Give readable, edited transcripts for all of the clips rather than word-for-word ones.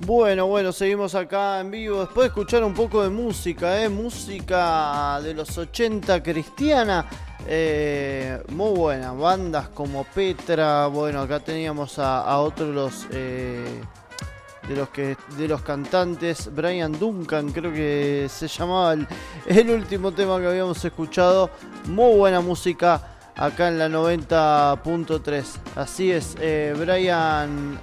Bueno, seguimos acá en vivo. Después de escuchar un poco de música, música de los 80 cristiana, muy buena. Bandas como Petra, bueno, acá teníamos a otros de los cantantes, Brian Duncan, creo que se llamaba el último tema que habíamos escuchado. Muy buena música acá en la 90.3. Así es, Brian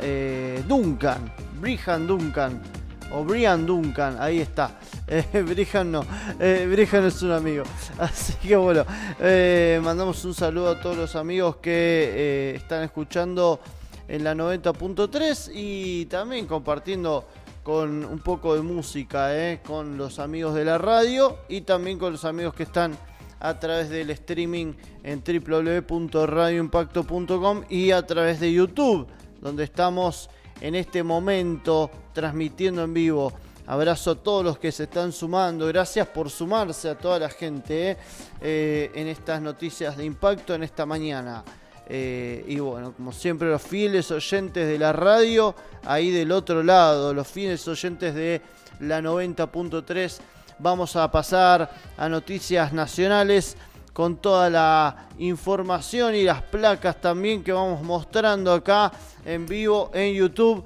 Duncan, ahí está. Brian no, Brian es un amigo. Así que bueno, mandamos un saludo a todos los amigos que están escuchando en la 90.3 y también compartiendo con un poco de música, con los amigos de la radio y también con los amigos que están a través del streaming en www.radioimpacto.com y a través de YouTube, donde estamos en este momento transmitiendo en vivo. Abrazo a todos los que se están sumando. Gracias por sumarse a toda la gente en estas noticias de impacto en esta mañana. Y bueno, como siempre, los fieles oyentes de la radio, ahí del otro lado, los fieles oyentes de la 90.3. Vamos a pasar a noticias nacionales con toda la información y las placas también que vamos mostrando acá en vivo en YouTube.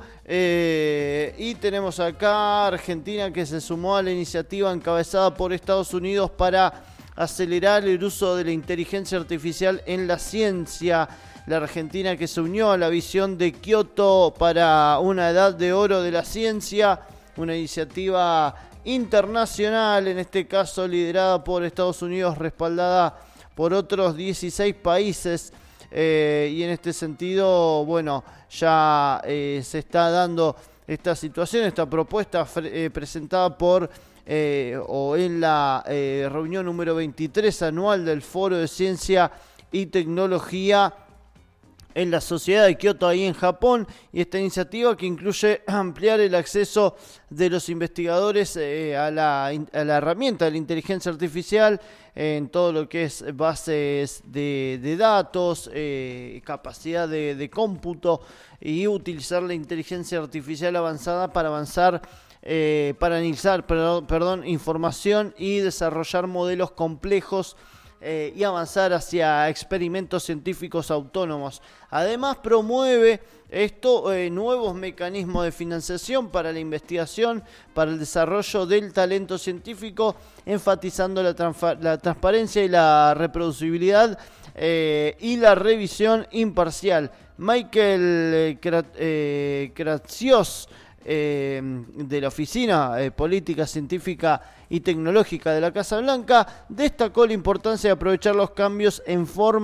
Y tenemos acá Argentina, que se sumó a la iniciativa encabezada por Estados Unidos para acelerar el uso de la inteligencia artificial en la ciencia. La Argentina, que se unió a la visión de Kioto para una edad de oro de la ciencia, una iniciativa internacional, en este caso liderada por Estados Unidos, respaldada por otros 16 países. Y en este sentido, bueno, ya se está dando esta situación, esta propuesta presentada por o en la reunión número 23 anual del Foro de Ciencia y Tecnología en la Sociedad de Kioto, ahí en Japón. Y esta iniciativa, que incluye ampliar el acceso de los investigadores a la herramienta de la inteligencia artificial en todo lo que es bases de datos, capacidad de cómputo, y utilizar la inteligencia artificial avanzada para analizar información y desarrollar modelos complejos y avanzar hacia experimentos científicos autónomos. Además, promueve nuevos mecanismos de financiación para la investigación, para el desarrollo del talento científico, enfatizando la transparencia y la reproducibilidad y la revisión imparcial. Michael Kratsios, de la Oficina Política Científica y Tecnológica de la Casa Blanca, destacó la importancia de aprovechar los cambios que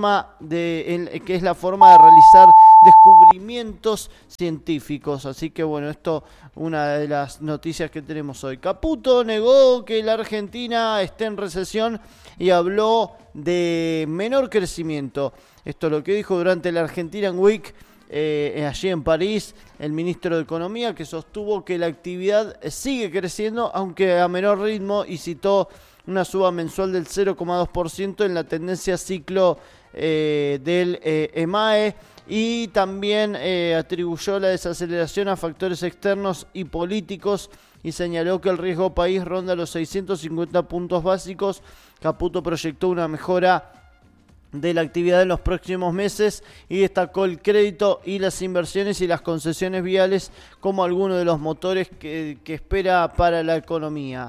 es la forma de realizar descubrimientos científicos. Así que bueno, esto una de las noticias que tenemos hoy. Caputo negó que la Argentina esté en recesión y habló de menor crecimiento. Esto es lo que dijo durante la Argentinian Week allí en París el ministro de Economía, que sostuvo que la actividad sigue creciendo, aunque a menor ritmo, y citó una suba mensual del 0,2% en la tendencia ciclo del EMAE, y también atribuyó la desaceleración a factores externos y políticos y señaló que el riesgo país ronda los 650 puntos básicos. Caputo proyectó una mejora de la actividad en los próximos meses y destacó el crédito y las inversiones y las concesiones viales como algunos de los motores que espera para la economía.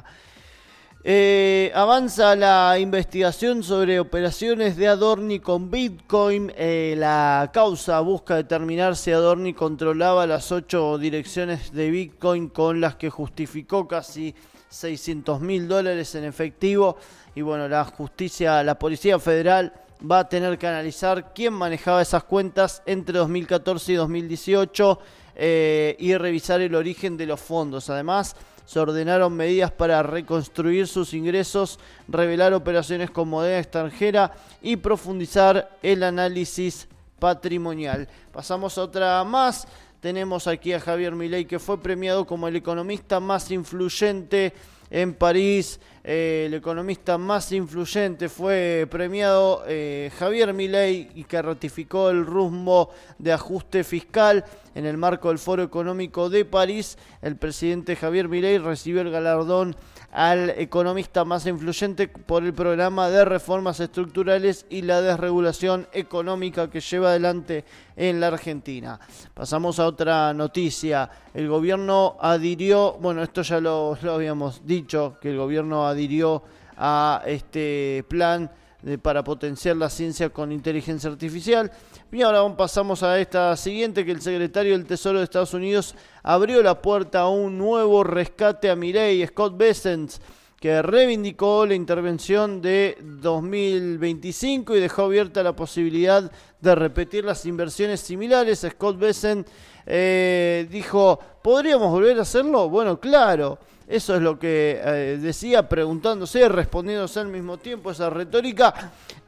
Avanza la investigación sobre operaciones de Adorni con Bitcoin. La causa busca determinar si Adorni controlaba las 8 direcciones de Bitcoin con las que justificó casi $600.000 en efectivo. Y bueno, la Policía Federal va a tener que analizar quién manejaba esas cuentas entre 2014 y 2018 y revisar el origen de los fondos. Además, se ordenaron medidas para reconstruir sus ingresos, revelar operaciones con moneda extranjera y profundizar el análisis patrimonial. Pasamos a otra más. Tenemos aquí a Javier Milei, que fue premiado como el economista más influyente en París. El economista más influyente fue premiado Javier Milei, y que ratificó el rumbo de ajuste fiscal en el marco del Foro Económico de París. El presidente Javier Milei recibió el galardón al economista más influyente por el programa de reformas estructurales y la desregulación económica que lleva adelante en la Argentina. Pasamos a otra noticia. El gobierno adhirió, bueno, esto ya lo habíamos dicho, que el gobierno adhirió a este plan para potenciar la ciencia con inteligencia artificial. Y ahora pasamos a esta siguiente, que el secretario del Tesoro de Estados Unidos abrió la puerta a un nuevo rescate a Milei. Scott Bessent, que reivindicó la intervención de 2025 y dejó abierta la posibilidad de repetir las inversiones similares. Scott Bessent dijo, ¿podríamos volver a hacerlo? Bueno, claro. Eso es lo que decía, preguntándose, respondiéndose al mismo tiempo, esa retórica.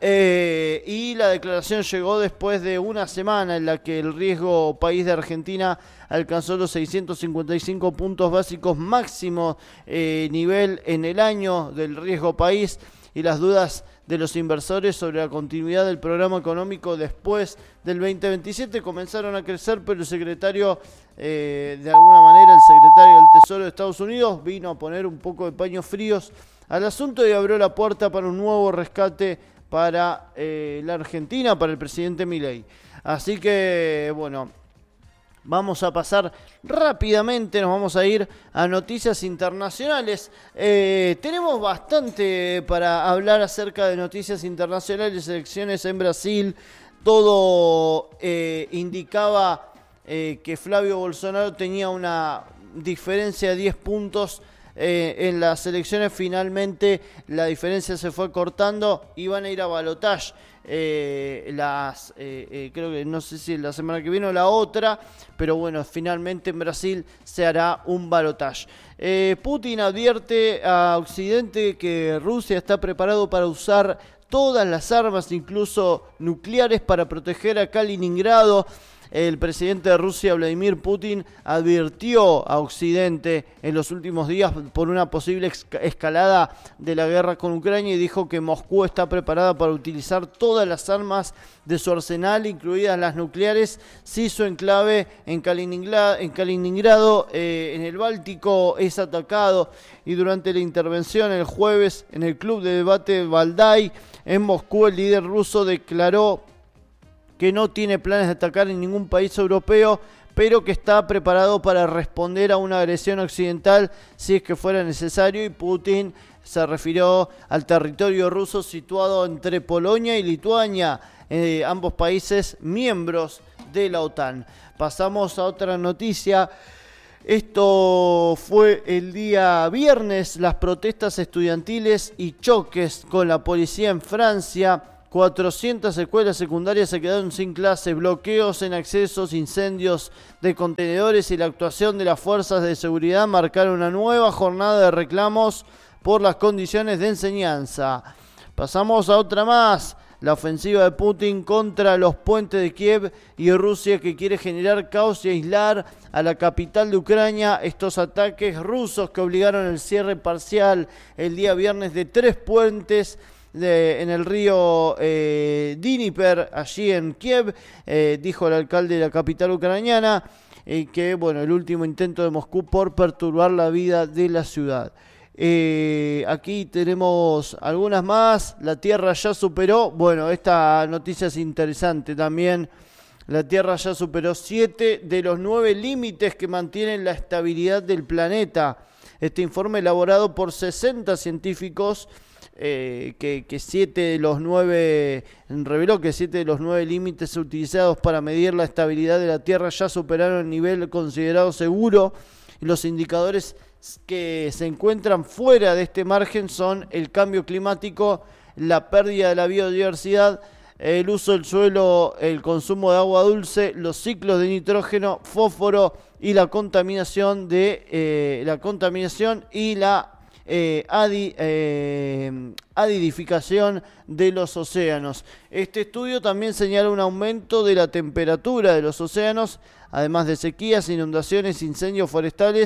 Y la declaración llegó después de una semana en la que el riesgo país de Argentina alcanzó los 655 puntos básicos máximo nivel en el año del riesgo país, y las dudas de los inversores sobre la continuidad del programa económico después del 2027 comenzaron a crecer, pero el secretario, de alguna manera, el secretario del Tesoro de Estados Unidos vino a poner un poco de paños fríos al asunto y abrió la puerta para un nuevo rescate para la Argentina, para el presidente Milei. Así que, bueno, vamos a pasar rápidamente, nos vamos a ir a noticias internacionales. Tenemos bastante para hablar acerca de noticias internacionales, elecciones en Brasil. Todo indicaba que Flavio Bolsonaro tenía una diferencia de 10 puntos en las elecciones. Finalmente la diferencia se fue cortando y van a ir a balotaje. Creo que no sé si la semana que viene o la otra, pero bueno, finalmente en Brasil se hará un balotaje. Putin advierte a Occidente que Rusia está preparado para usar todas las armas, incluso nucleares, para proteger a Kaliningrado. El presidente de Rusia, Vladimir Putin, advirtió a Occidente en los últimos días por una posible escalada de la guerra con Ucrania y dijo que Moscú está preparada para utilizar todas las armas de su arsenal, incluidas las nucleares, si su enclave en Kaliningrado, en el Báltico, es atacado. Y durante la intervención el jueves en el club de debate Valdai en Moscú, el líder ruso declaró que no tiene planes de atacar en ningún país europeo, pero que está preparado para responder a una agresión occidental si es que fuera necesario. Y Putin se refirió al territorio ruso situado entre Polonia y Lituania, ambos países miembros de la OTAN. Pasamos a otra noticia. Esto fue el día viernes, las protestas estudiantiles y choques con la policía en Francia. 400 escuelas secundarias se quedaron sin clase, bloqueos en accesos, incendios de contenedores y la actuación de las fuerzas de seguridad marcaron una nueva jornada de reclamos por las condiciones de enseñanza. Pasamos a otra más. La ofensiva de Putin contra los puentes de Kiev y Rusia, que quiere generar caos y aislar a la capital de Ucrania. Estos ataques rusos que obligaron el cierre parcial el día viernes de 3 puentes en el río Dnieper, allí en Kiev, dijo el alcalde de la capital ucraniana, que bueno, el último intento de Moscú por perturbar la vida de la ciudad. Aquí tenemos algunas más. La Tierra ya superó, bueno, esta noticia es interesante también. La Tierra ya superó 7 de los 9 límites que mantienen la estabilidad del planeta. Este informe, elaborado por 60 científicos, que 7 de los 9 reveló que 7 de los 9 límites utilizados para medir la estabilidad de la Tierra ya superaron el nivel considerado seguro, y los indicadores que se encuentran fuera de este margen son el cambio climático, la pérdida de la biodiversidad, el uso del suelo, el consumo de agua dulce, los ciclos de nitrógeno, fósforo y la contaminación y la acidificación de los océanos. Este estudio también señala un aumento de la temperatura de los océanos, además de sequías, inundaciones, incendios forestales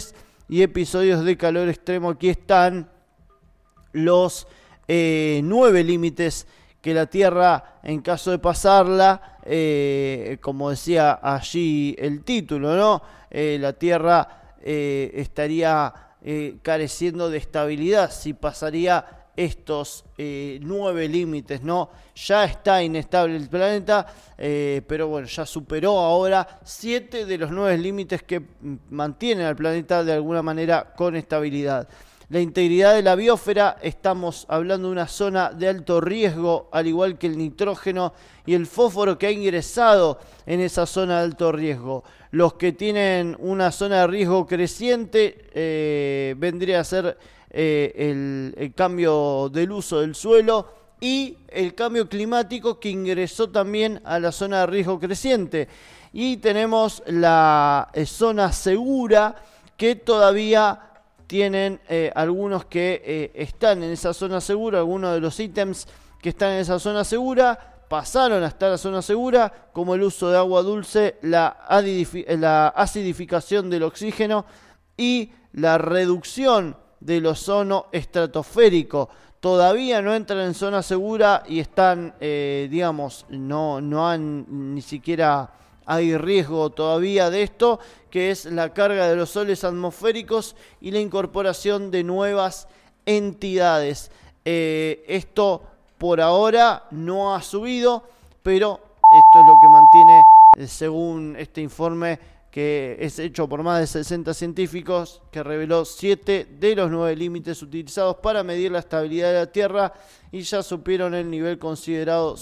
y episodios de calor extremo. Aquí están los 9 límites que la Tierra, en caso de pasarla, como decía allí el título, ¿no? La Tierra estaría careciendo de estabilidad si pasaría estos 9 límites, ¿no? Ya está inestable el planeta, pero bueno, ya superó ahora 7 de los 9 límites que mantienen al planeta de alguna manera con estabilidad. La integridad de la biosfera, estamos hablando de una zona de alto riesgo, al igual que el nitrógeno y el fósforo que ha ingresado en esa zona de alto riesgo. Los que tienen una zona de riesgo creciente vendría a ser el cambio del uso del suelo y el cambio climático que ingresó también a la zona de riesgo creciente. Y tenemos la zona segura, que todavía tienen algunos que están en esa zona segura, algunos de los ítems que están en esa zona segura pasaron a estar en la zona segura, como el uso de agua dulce, la acidificación del oxígeno y la reducción del ozono estratosférico. Todavía no entran en zona segura y están, no han ni siquiera... Hay riesgo todavía de esto, que es la carga de los soles atmosféricos y la incorporación de nuevas entidades. Esto por ahora no ha subido, pero esto es lo que mantiene, según este informe que es hecho por más de 60 científicos, que reveló 7 de los 9 límites utilizados para medir la estabilidad de la Tierra y ya superaron el nivel considerado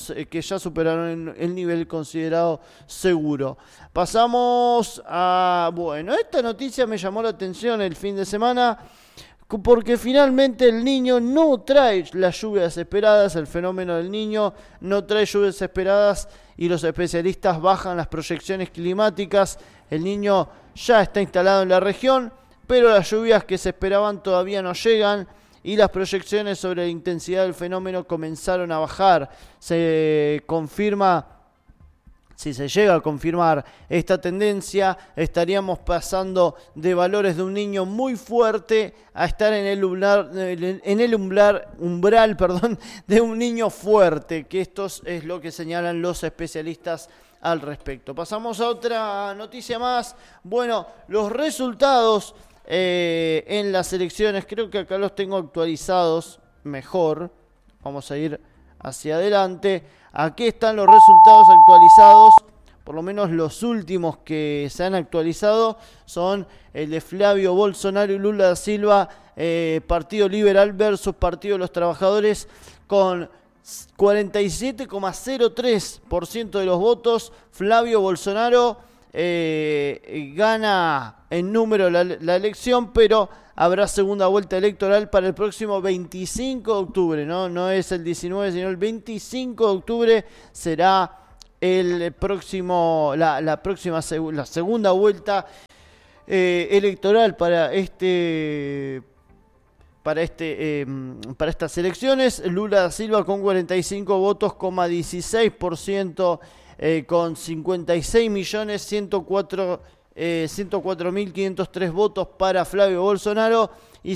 seguro. Pasamos a, bueno, esta noticia me llamó la atención el fin de semana, porque finalmente el Niño no trae las lluvias esperadas. El fenómeno del Niño no trae lluvias esperadas y los especialistas bajan las proyecciones climáticas. El Niño ya está instalado en la región, pero las lluvias que se esperaban todavía no llegan y las proyecciones sobre la intensidad del fenómeno comenzaron a bajar. Si se llega a confirmar esta tendencia, estaríamos pasando de valores de un Niño muy fuerte a estar en el umbral de un Niño fuerte, que esto es lo que señalan los especialistas al respecto. Pasamos a otra noticia más. Bueno, los resultados en las elecciones, creo que acá los tengo actualizados mejor. Vamos a ir hacia adelante. Aquí están los resultados actualizados, por lo menos los últimos que se han actualizado son el de Flavio Bolsonaro y Lula da Silva, Partido Liberal versus Partido de los Trabajadores, con 47,03% de los votos. Flavio Bolsonaro gana en número la elección, pero habrá segunda vuelta electoral para el próximo 25 de octubre, no es el 19, sino el 25 de octubre será la segunda vuelta electoral para estas elecciones. Lula da Silva con 45 votos, 16%, con 56.104.503 votos para Flavio Bolsonaro y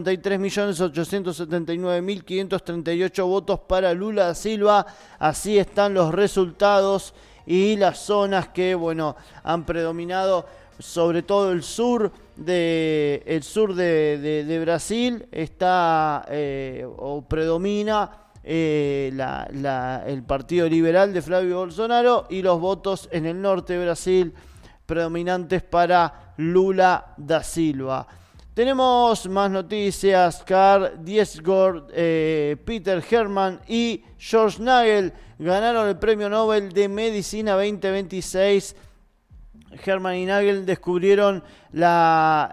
53.879.538 votos para Lula da Silva. Así están los resultados y las zonas que, bueno, han predominado, sobre todo el sur de Brasil está o predomina el Partido Liberal de Flavio Bolsonaro, y los votos en el norte de Brasil predominantes para Lula da Silva. Tenemos más noticias. Karl Diesgaard, Peter Hermann y George Nagel ganaron el Premio Nobel de Medicina 2026. Hermann y Nagel descubrieron la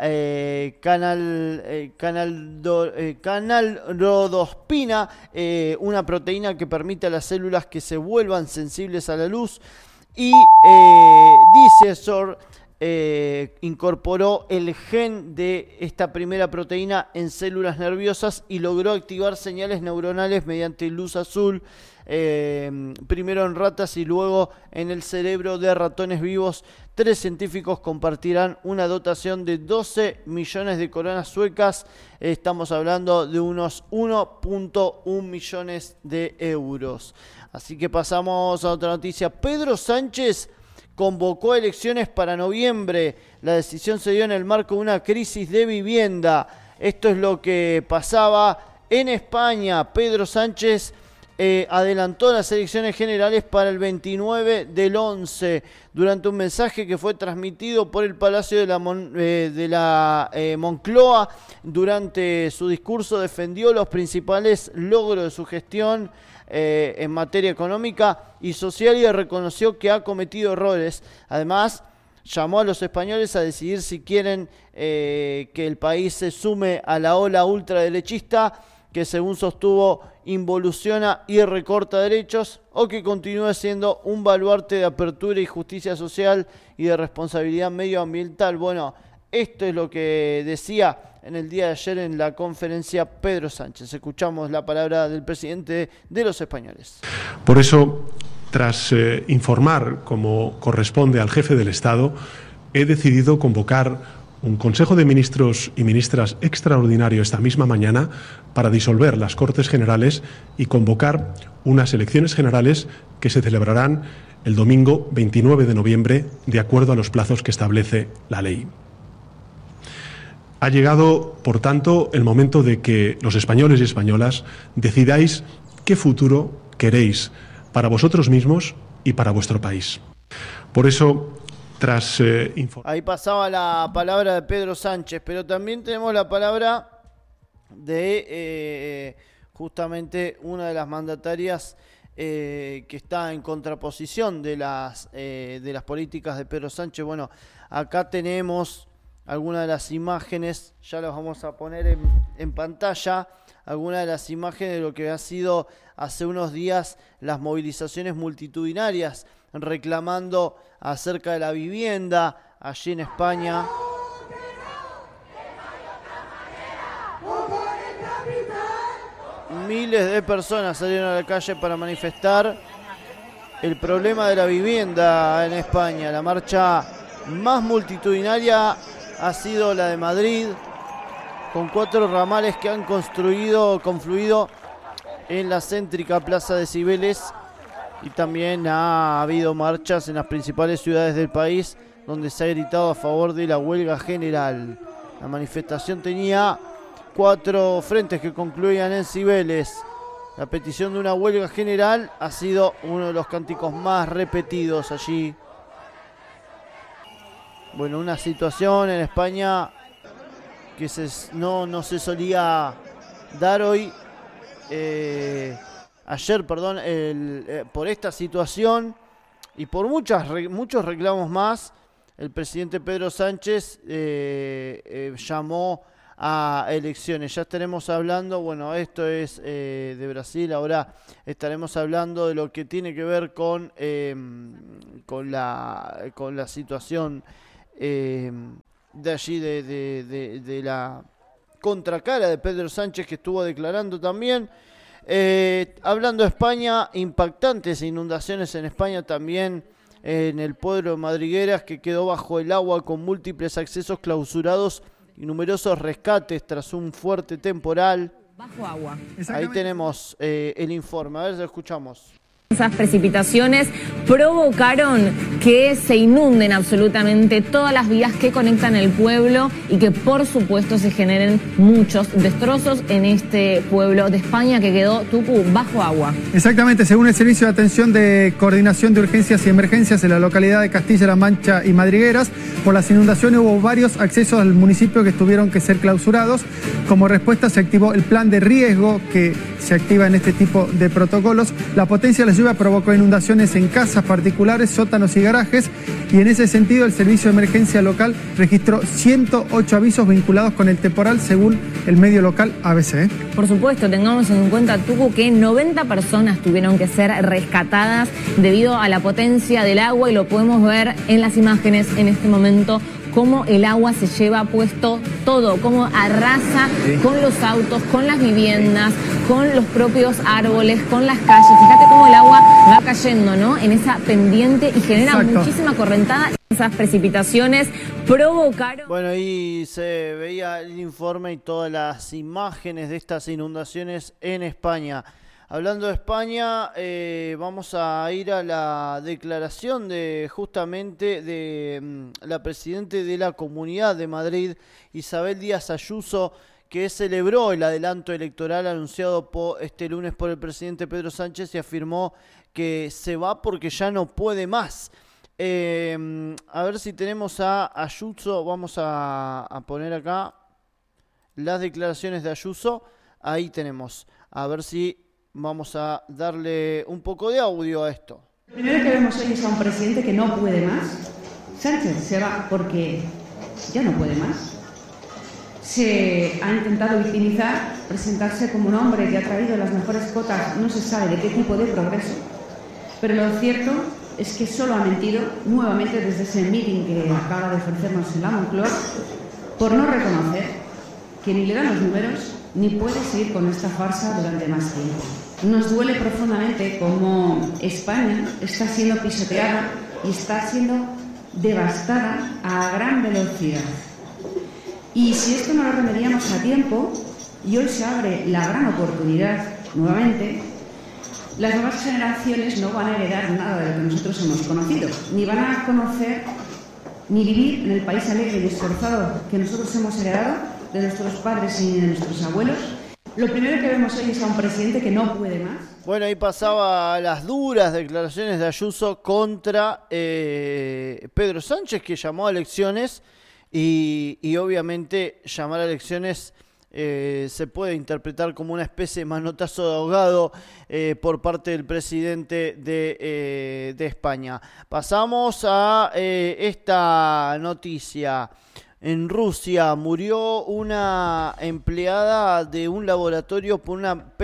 canalrodospina, una proteína que permite a las células que se vuelvan sensibles a la luz, y Diesgaard incorporó el gen de esta primera proteína en células nerviosas y logró activar señales neuronales mediante luz azul, primero en ratas y luego en el cerebro de ratones vivos, 3 científicos compartirán una dotación de 12 millones de coronas suecas. Estamos hablando de unos 1.1 millones de euros. Así que pasamos a otra noticia. Pedro Sánchez convocó elecciones para noviembre. La decisión se dio en el marco de una crisis de vivienda. Esto es lo que pasaba en España. Pedro Sánchez adelantó las elecciones generales para el 29 del 11 durante un mensaje que fue transmitido por el Palacio de la Moncloa. Durante su discurso defendió los principales logros de su gestión en materia económica y social y reconoció que ha cometido errores. Además, llamó a los españoles a decidir si quieren que el país se sume a la ola ultraderechista que, según sostuvo, involuciona y recorta derechos, o que continúe siendo un baluarte de apertura y justicia social y de responsabilidad medioambiental. Bueno, esto es lo que decía en el día de ayer en la conferencia Pedro Sánchez. Escuchamos la palabra del presidente de los españoles. Por eso, tras informar como corresponde al jefe del Estado, he decidido convocar un Consejo de Ministros y Ministras extraordinario esta misma mañana para disolver las Cortes Generales y convocar unas elecciones generales que se celebrarán el domingo 29 de noviembre, de acuerdo a los plazos que establece la ley. Ha llegado, por tanto, el momento de que los españoles y españolas decidáis qué futuro queréis para vosotros mismos y para vuestro país. Por eso, ahí pasaba la palabra de Pedro Sánchez, pero también tenemos la palabra de justamente una de las mandatarias que está en contraposición de las políticas de Pedro Sánchez. Bueno, acá tenemos algunas de las imágenes, ya las vamos a poner en pantalla, algunas de las imágenes de lo que ha sido hace unos días las movilizaciones multitudinarias reclamando acerca de la vivienda allí en España. Miles de personas salieron a la calle para manifestar el problema de la vivienda en España. La marcha más multitudinaria ha sido la de Madrid, con 4 ramales que han confluido en la céntrica Plaza de Cibeles. Y también ha habido marchas en las principales ciudades del país donde se ha gritado a favor de la huelga general. La manifestación tenía 4 frentes que concluían en Cibeles. La petición de una huelga general ha sido uno de los cánticos más repetidos allí. Bueno, una situación en España que no se solía dar hoy. Ayer, por esta situación y por muchos reclamos más, el presidente Pedro Sánchez llamó a elecciones. Ya estaremos hablando, bueno, esto es de Brasil, ahora estaremos hablando de lo que tiene que ver con la situación de allí, de la contracara de Pedro Sánchez, que estuvo declarando también. Hablando de España, impactantes inundaciones en España también, en el pueblo de Madrigueras, que quedó bajo el agua con múltiples accesos clausurados y numerosos rescates tras un fuerte temporal. Bajo agua. Ahí tenemos el informe, a ver si lo escuchamos. Esas precipitaciones provocaron que se inunden absolutamente todas las vías que conectan el pueblo y que, por supuesto, se generen muchos destrozos en este pueblo de España que quedó, Tucu, bajo agua. Exactamente, según el Servicio de Atención de Coordinación de Urgencias y Emergencias en la localidad de Castilla-La Mancha y Madrigueras, por las inundaciones hubo varios accesos al municipio que tuvieron que ser clausurados. Como respuesta se activó el plan de riesgo que se activa en este tipo de protocolos. La potencia de la lluvia provocó inundaciones en casas particulares, sótanos y garajes, y en ese sentido el Servicio de Emergencia Local registró 108 avisos vinculados con el temporal, según el medio local ABC. Por supuesto, tengamos en cuenta, Tucu, que 90 personas tuvieron que ser rescatadas debido a la potencia del agua, y lo podemos ver en las imágenes en este momento, cómo el agua se lleva puesto todo, cómo arrasa con los autos, con las viviendas, con los propios árboles, con las calles. Fíjate cómo el agua va cayendo, ¿no?, en esa pendiente y genera muchísima correntada. Esas precipitaciones provocaron... Bueno, ahí se veía el informe y todas las imágenes de estas inundaciones en España. Hablando de España, vamos a ir a la declaración de justamente de la presidenta de la Comunidad de Madrid, Isabel Díaz Ayuso, que celebró el adelanto electoral anunciado este lunes por el presidente Pedro Sánchez y afirmó que se va porque ya no puede más. A ver si tenemos a Ayuso. Vamos a poner acá las declaraciones de Ayuso. Ahí tenemos. A ver si vamos a darle un poco de audio a esto. Lo primero que vemos hoy es a un presidente que no puede más. Sánchez se va porque ya no puede más. Se ha intentado victimizar, presentarse como un hombre que ha traído las mejores cotas, no se sabe de qué tipo de progreso. Pero lo cierto es que solo ha mentido nuevamente desde ese meeting que acaba de ofrecernos en la Moncloa por no reconocer que ni le dan los números ni puede seguir con esta farsa durante más tiempo. Nos duele profundamente cómo España está siendo pisoteada y está siendo devastada a gran velocidad. Y si esto no lo remediamos a tiempo, y hoy se abre la gran oportunidad nuevamente, las nuevas generaciones no van a heredar nada de lo que nosotros hemos conocido, ni van a conocer ni vivir en el país alegre y esforzado que nosotros hemos heredado de nuestros padres y de nuestros abuelos. Lo primero que vemos hoy es a un presidente que no puede más. Bueno, ahí pasaba las duras declaraciones de Ayuso contra Pedro Sánchez, que llamó a elecciones y obviamente llamar a elecciones se puede interpretar como una especie de manotazo de ahogado por parte del presidente de España. Pasamos a esta noticia. En Rusia murió una empleada de un laboratorio por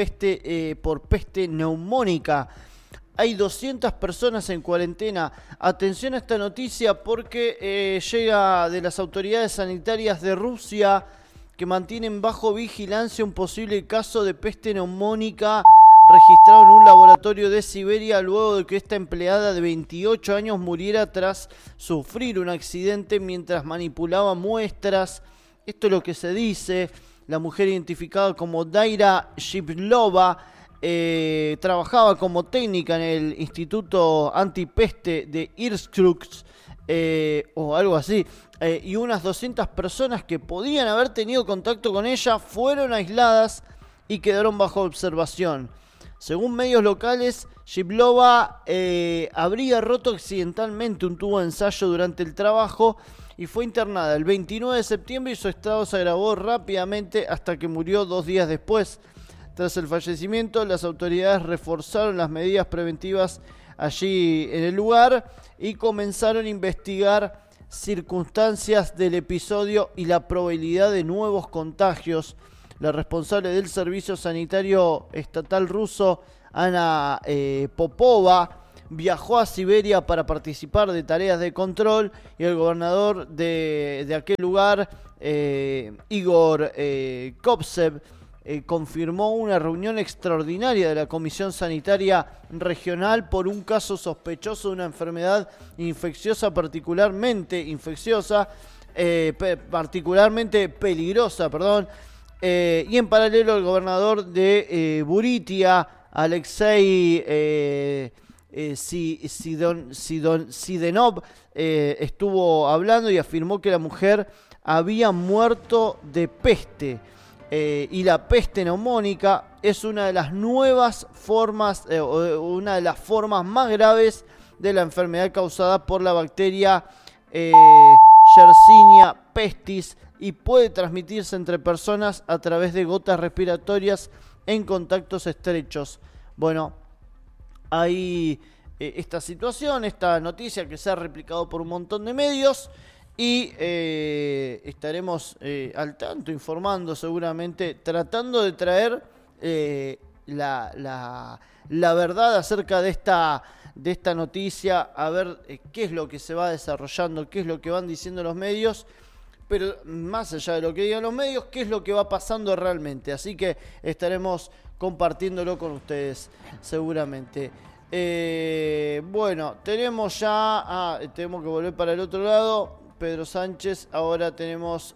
peste neumónica. Hay 200 personas en cuarentena. Atención a esta noticia porque llega de las autoridades sanitarias de Rusia que mantienen bajo vigilancia un posible caso de peste neumónica registrado en un laboratorio de Siberia luego de que esta empleada de 28 años muriera tras sufrir un accidente mientras manipulaba muestras. Esto es lo que se dice. La mujer identificada como Daira Shiplova trabajaba como técnica en el Instituto Antipeste de Irkutsk o algo así. Y unas 200 personas que podían haber tenido contacto con ella fueron aisladas y quedaron bajo observación. Según medios locales, Shiplova habría roto accidentalmente un tubo de ensayo durante el trabajo y fue internada el 29 de septiembre y su estado se agravó rápidamente hasta que murió 2 días después. Tras el fallecimiento, las autoridades reforzaron las medidas preventivas allí en el lugar y comenzaron a investigar circunstancias del episodio y la probabilidad de nuevos contagios. La responsable del Servicio Sanitario Estatal ruso, Ana Popova, viajó a Siberia para participar de tareas de control y el gobernador de aquel lugar, Igor Kopsev, confirmó una reunión extraordinaria de la Comisión Sanitaria Regional por un caso sospechoso de una enfermedad infecciosa particularmente peligrosa, y en paralelo el gobernador de Buritia, Alexei Sidenov, estuvo hablando y afirmó que la mujer había muerto de peste. Y la peste neumónica es una de las nuevas formas, una de las formas más graves de la enfermedad causada por la bacteria Yersinia pestis y puede transmitirse entre personas a través de gotas respiratorias en contactos estrechos. Bueno, hay esta situación, esta noticia que se ha replicado por un montón de medios. Y estaremos al tanto, informando seguramente, tratando de traer la verdad acerca de esta noticia, a ver qué es lo que se va desarrollando, qué es lo que van diciendo los medios, pero más allá de lo que digan los medios, qué es lo que va pasando realmente. Así que estaremos compartiéndolo con ustedes seguramente. Bueno, tenemos ya... tenemos que volver para el otro lado. Pedro Sánchez, ahora tenemos...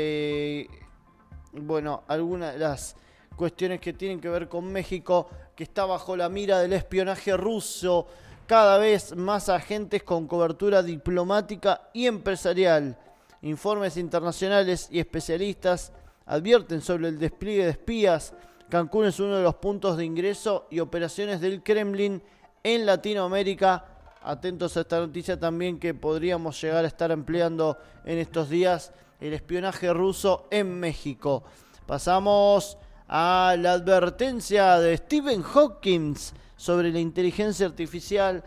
bueno, algunas de las cuestiones que tienen que ver con México, que está bajo la mira del espionaje ruso. Cada vez más agentes con cobertura diplomática y empresarial. Informes internacionales y especialistas advierten sobre el despliegue de espías. Cancún es uno de los puntos de ingreso y operaciones del Kremlin en Latinoamérica. Atentos a esta noticia también, que podríamos llegar a estar empleando en estos días el espionaje ruso en México. Pasamos a la advertencia de Stephen Hawking sobre la inteligencia artificial.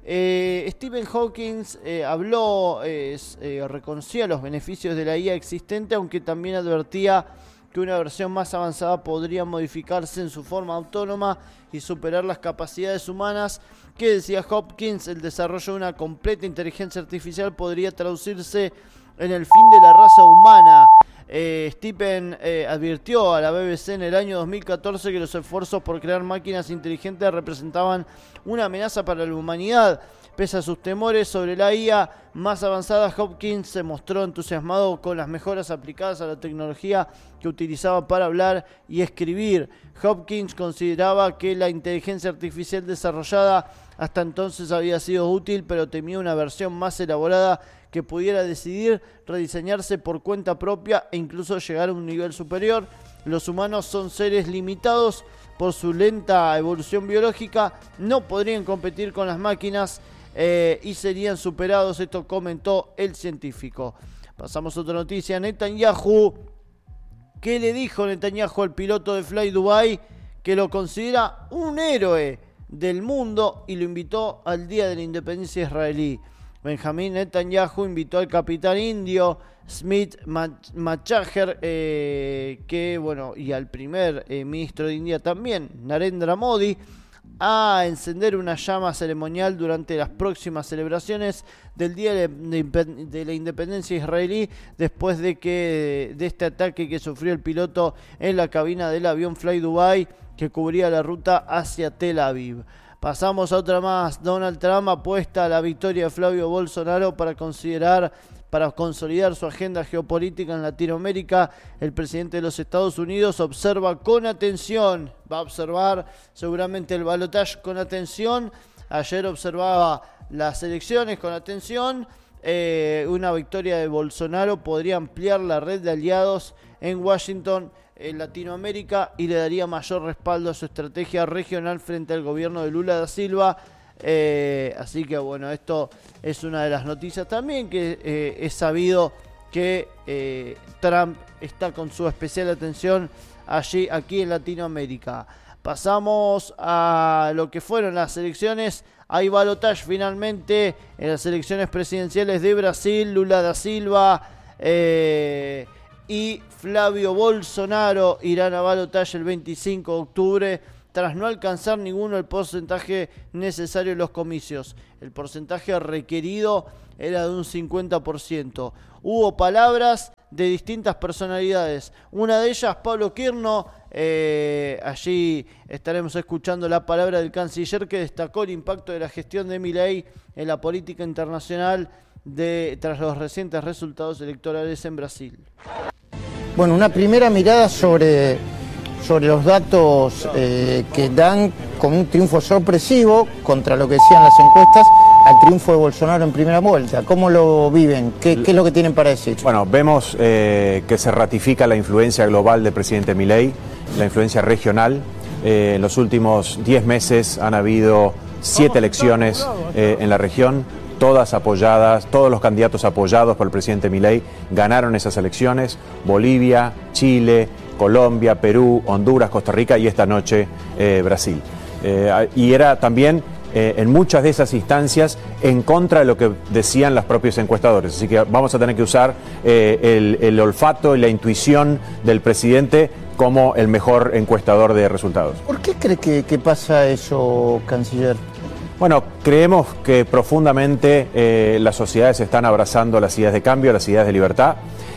Stephen Hawking habló, reconocía los beneficios de la IA existente, aunque también advertía que una versión más avanzada podría modificarse en su forma autónoma y superar las capacidades humanas. Que decía Hopkins, el desarrollo de una completa inteligencia artificial podría traducirse en el fin de la raza humana. Stephen advirtió a la BBC en el año 2014 que los esfuerzos por crear máquinas inteligentes representaban una amenaza para la humanidad. Pese a sus temores sobre la IA más avanzada, Hopkins se mostró entusiasmado con las mejoras aplicadas a la tecnología que utilizaba para hablar y escribir. Hopkins consideraba que la inteligencia artificial desarrollada hasta entonces había sido útil, pero temía una versión más elaborada que pudiera decidir rediseñarse por cuenta propia e incluso llegar a un nivel superior. Los humanos son seres limitados por su lenta evolución biológica, no podrían competir con las máquinas y serían superados. Esto comentó el científico. Pasamos a otra noticia. Netanyahu, ¿qué le dijo Netanyahu al piloto de Fly Dubai? Que lo considera un héroe del mundo y lo invitó al Día de la Independencia israelí. Benjamín Netanyahu invitó al capitán indio Smith Machajer, y al primer ministro de India también, Narendra Modi, a encender una llama ceremonial durante las próximas celebraciones del Día de la Independencia israelí, después de este ataque que sufrió el piloto en la cabina del avión Fly Dubai que cubría la ruta hacia Tel Aviv. Pasamos a otra más. Donald Trump apuesta a la victoria de Flavio Bolsonaro para consolidar su agenda geopolítica en Latinoamérica. El presidente de los Estados Unidos observa con atención, va a observar seguramente el balotaje con atención. Ayer observaba las elecciones con atención. Una victoria de Bolsonaro podría ampliar la red de aliados en Washington, en Latinoamérica, y le daría mayor respaldo a su estrategia regional frente al gobierno de Lula da Silva. Así que bueno, esto es una de las noticias también, que es sabido que Trump está con su especial atención aquí en Latinoamérica. Pasamos a lo que fueron las elecciones. Hay balotaje finalmente en las elecciones presidenciales de Brasil. Lula da Silva y Flavio Bolsonaro irán a balotaje el 25 de octubre tras no alcanzar ninguno el porcentaje necesario en los comicios. El porcentaje requerido era de un 50%. Hubo palabras de distintas personalidades. Una de ellas, Pablo Kirno. Allí estaremos escuchando la palabra del canciller, que destacó el impacto de la gestión de Milei en la política internacional tras los recientes resultados electorales en Brasil. Bueno, una primera mirada sobre los datos que dan como un triunfo sorpresivo contra lo que decían las encuestas al triunfo de Bolsonaro en primera vuelta. ¿Cómo lo viven? ¿Qué es lo que tienen para decir? Bueno, vemos que se ratifica la influencia global del presidente Milei, la influencia regional. En los últimos 10 meses han habido 7 elecciones en la región, todas apoyadas, todos los candidatos apoyados por el presidente Milei ganaron esas elecciones. Bolivia, Chile, Colombia, Perú, Honduras, Costa Rica y esta noche Brasil. Y era también en muchas de esas instancias en contra de lo que decían los propios encuestadores. Así que vamos a tener que usar el olfato y la intuición del presidente como el mejor encuestador de resultados. ¿Por qué cree que pasa eso, canciller? Bueno, creemos que profundamente las sociedades están abrazando las ideas de cambio, las ideas de libertad.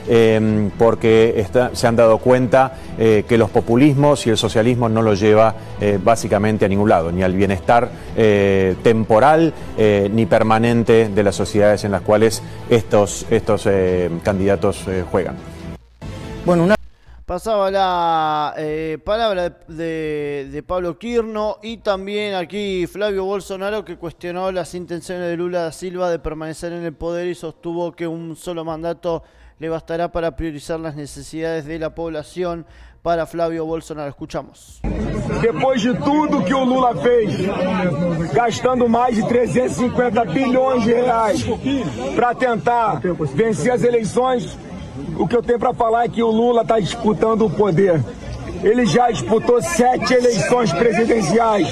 porque se han dado cuenta que los populismos y el socialismo no los lleva básicamente a ningún lado, ni al bienestar temporal ni permanente de las sociedades en las cuales estos candidatos juegan. Bueno, Pasaba la palabra de Pablo Quirno, y también aquí Flavio Bolsonaro, que cuestionó las intenciones de Lula da Silva de permanecer en el poder y sostuvo que un solo mandato le bastará para priorizar las necesidades de la población. Para Flavio Bolsonaro, escuchamos. Depois de tudo que o Lula fez, gastando mais de 350 bilhões de reais para tentar vencer as eleições, o que eu tenho para falar é que o Lula está disputando o poder. Ele já disputou 7 eleições presidenciais.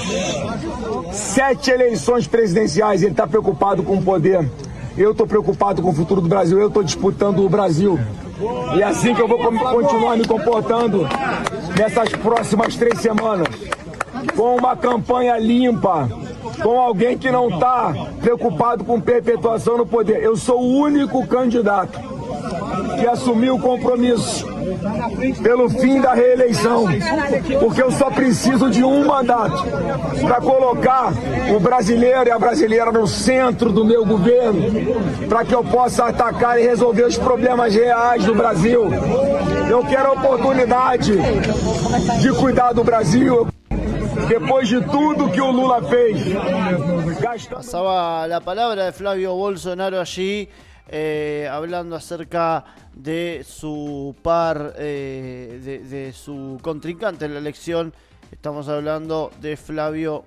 7 eleições presidenciais. Ele está preocupado com o poder. Eu estou preocupado com o futuro do Brasil. Eu estou disputando o Brasil. E é assim que eu vou continuar me comportando nessas próximas 3 semanas. Com uma campanha limpa, com alguém que não está preocupado com perpetuação no poder. Eu sou o único candidato que assumiu o compromisso pelo fim da reeleição, porque eu só preciso de um mandato para colocar o brasileiro e a brasileira no centro do meu governo, para que eu possa atacar e resolver os problemas reais do Brasil. Eu quero a oportunidade de cuidar do Brasil. Depois de tudo que o Lula fez. Pasaba la palabra de Flavio Bolsonaro allí, hablando acerca de su par, de su contrincante en la elección. Estamos hablando de Flavio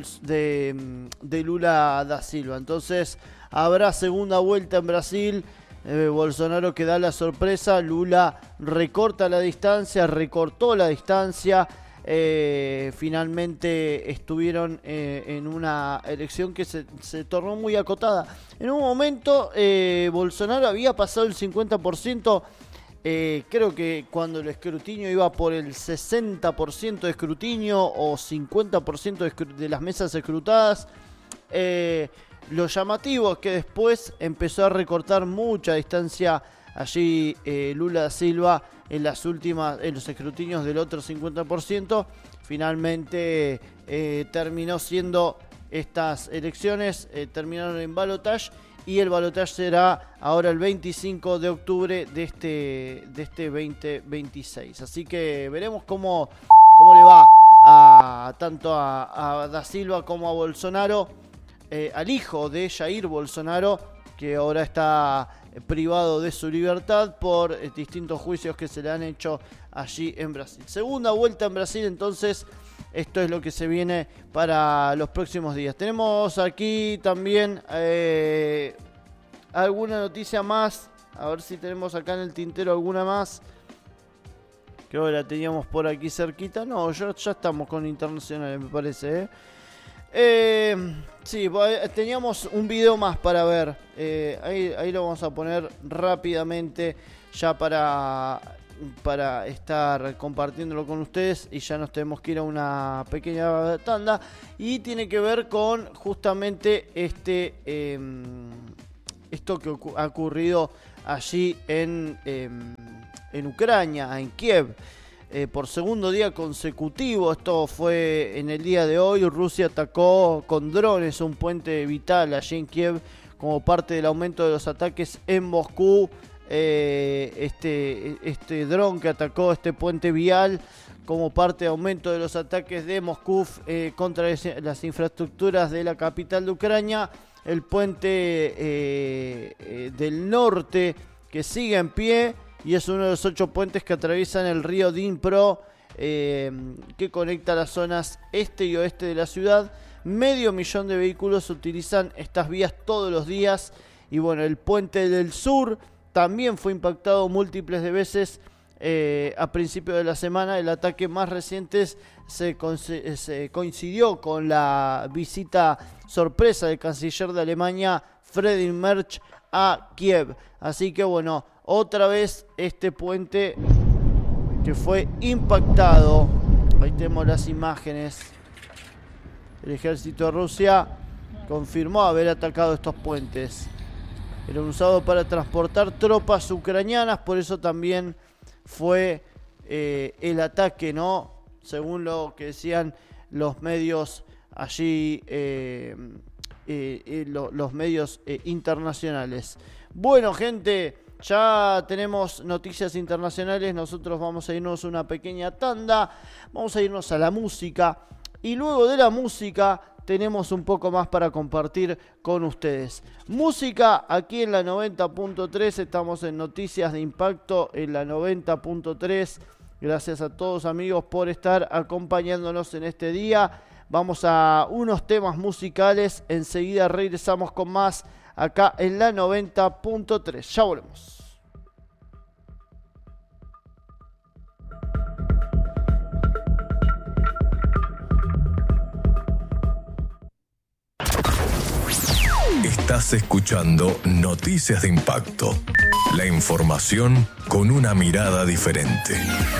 de Lula da Silva. Entonces habrá segunda vuelta en Brasil. Bolsonaro que da la sorpresa, Lula recortó la distancia. Finalmente estuvieron en una elección que se tornó muy acotada. En un momento Bolsonaro había pasado el 50%, creo que cuando el escrutinio iba por el 60% de escrutinio o 50% de las mesas escrutadas. Lo llamativo es que después empezó a recortar mucha distancia allí Lula da Silva en los escrutinios del otro 50%. Finalmente terminó siendo estas elecciones, terminaron en balotaje, y el balotaje será ahora el 25 de octubre de este 2026. Así que veremos cómo le va tanto a da Silva como a Bolsonaro, al hijo de Jair Bolsonaro, que ahora está privado de su libertad por distintos juicios que se le han hecho allí en Brasil. Segunda vuelta en Brasil, entonces esto es lo que se viene para los próximos días. Tenemos aquí también alguna noticia más, a ver si tenemos acá en el tintero alguna más, que ahora teníamos por aquí cerquita. No, ya estamos con internacionales, me parece, sí, teníamos un video más para ver. Ahí lo vamos a poner rápidamente ya para estar compartiéndolo con ustedes, y ya nos tenemos que ir a una pequeña tanda, y tiene que ver con justamente esto que ha ocurrido allí en Ucrania, en Kiev. Por segundo día consecutivo, esto fue en el día de hoy, Rusia atacó con drones un puente vital allí en Kiev como parte del aumento de los ataques en Moscú. Este dron que atacó este puente vial como parte de aumento de los ataques de Moscú contra las infraestructuras de la capital de Ucrania. El puente del norte, que sigue en pie, y es uno de los 8 puentes que atraviesan el río Dnipro, que conecta las zonas este y oeste de la ciudad. 500.000 de vehículos utilizan estas vías todos los días. Y bueno, el puente del sur también fue impactado múltiples de veces a principios de la semana. El ataque más reciente se coincidió con la visita sorpresa del canciller de Alemania, Friedrich Merz, a Kiev. Así que bueno, otra vez este puente que fue impactado. Ahí tenemos las imágenes. El ejército de Rusia confirmó haber atacado estos puentes. Era usado para transportar tropas ucranianas, por eso también fue el ataque, ¿no? Según lo que decían los medios allí, los medios internacionales. Bueno, gente, ya tenemos noticias internacionales. Nosotros vamos a irnos a una pequeña tanda, vamos a irnos a la música y luego de la música tenemos un poco más para compartir con ustedes. Música aquí en la 90.3, estamos en Noticias de Impacto en la 90.3. Gracias a todos, amigos, por estar acompañándonos en este día. Vamos a unos temas musicales, enseguida regresamos con más acá en la 90.3. Ya volvemos. Estás escuchando Noticias de Impacto. La información con una mirada diferente.